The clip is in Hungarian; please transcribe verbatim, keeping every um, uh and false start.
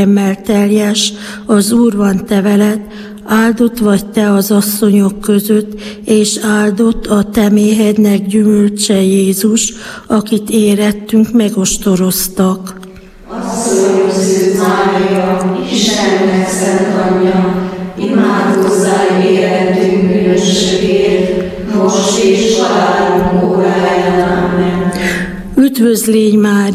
Szellemmel teljes, az Úr van te veled, áldott vagy te az asszonyok között, és áldott a te méhednek gyümölcse Jézus, akit érettünk megostoroztak. Asszonyok Szűz Mária, Istennek szent anyja, imádkozzál érettünk bűnösökért, most és halálunk óráján. Amen. Üdvözlégy Mária!